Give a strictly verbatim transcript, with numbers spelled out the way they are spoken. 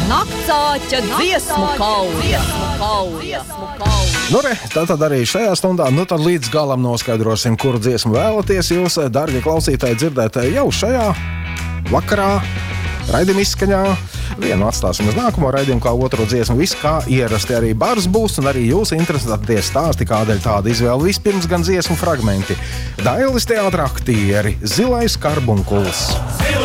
Naktsāķa dziesmu kauja. Nu re, tātad arī šajā stundā, nu tad līdz galam noskaidrosim, kuru dziesmu vēlaties jūs, dargie klausītāji, dzirdēt jau šajā vakarā, raidījuma izskaņā. Vienu atstāsim uz nākamo raidījumu, kā otro dziesmu. Viss kā ierasti arī bars būs, un arī jūs interesēties stāsti, kādēļ tāda izvēle. Vispirms gan dziesmu fragmenti. Dailes teātra aktieri, Zilais karbunkuls.